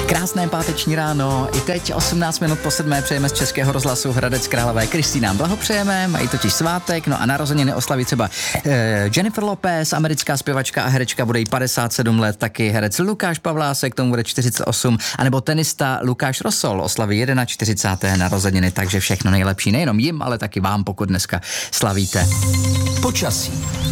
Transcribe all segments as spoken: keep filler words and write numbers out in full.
Krásné páteční ráno, i teď osmnáct minut po sedmé přejeme z Českého rozhlasu Hradec Králové. Kristýnám blahopřejeme, mají totiž svátek, no a narozeniny oslaví třeba eh, Jennifer Lopez, americká zpěvačka a herečka, bude jí padesát sedm let, taky herec Lukáš Pavlásek, tomu bude čtyřicet osm, anebo tenista Lukáš Rosol oslaví čtyřicáté jedna narozeniny, takže všechno nejlepší nejenom jim, ale taky vám, pokud dneska slavíte. Počasí.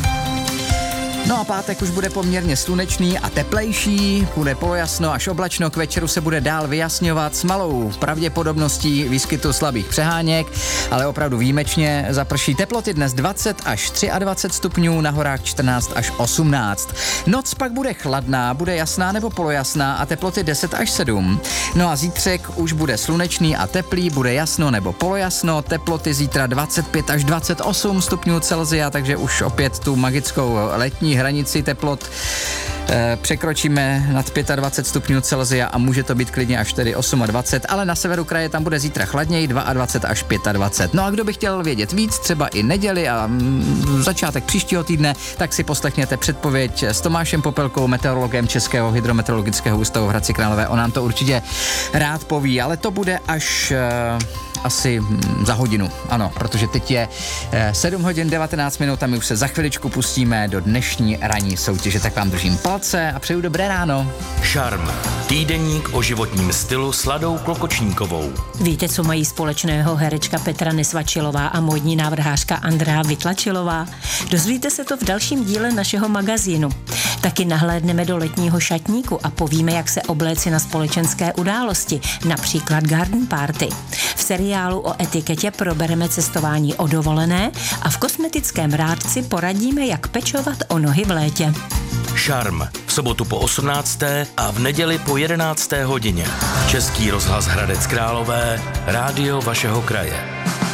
No a pátek už bude poměrně slunečný a teplejší, bude polojasno až oblačno, k večeru se bude dál vyjasňovat s malou pravděpodobností výskytu slabých přeháněk, ale opravdu výjimečně zaprší. Teploty dnes dvacet až dvacet tři stupňů, na horách čtrnáct až osmnáct. Noc pak bude chladná, bude jasná nebo polojasná a teploty deset až sedm. No a zítřek už bude slunečný a teplý, bude jasno nebo polojasno, teploty zítra dvacet pět až dvacet osm stupňů Celsia, takže už opět tu magickou letní hranici teplot e, překročíme nad dvacet pět stupňů Celsia a může to být klidně až tedy dvacet osm, ale na severu kraje tam bude zítra chladněji, dvacet dva až dvacet pět. No a kdo by chtěl vědět víc, třeba i neděli a mm, začátek příštího týdne, tak si poslechněte předpověď s Tomášem Popelkou, meteorologem Českého hydrometeorologického ústavu v Hradci Králové. On nám to určitě rád poví, ale to bude až e, asi za hodinu, ano, protože teď je sedm hodin devatenáct minut a my už se za chviličku pustíme do dnešní ranní soutěže, tak vám držím palce a přeju dobré ráno. Šarm. Týdeník o životním stylu s Ladou Klokočníkovou. Víte, co mají společného herečka Petra Nesvačilová a módní návrhářka Andrea Vytlačilová? Dozvíte se to v dalším díle našeho magazínu. Taky nahlédneme do letního šatníku a povíme, jak se obléci na společenské události, například garden party. V seriálu o etiketě probereme cestování o dovolené a v kosmetickém rádci poradíme, jak pečovat o nohy v létě. Šarm. V sobotu po osmnácté a v neděli po jedenácté hodině. Český rozhlas Hradec Králové, rádio vašeho kraje.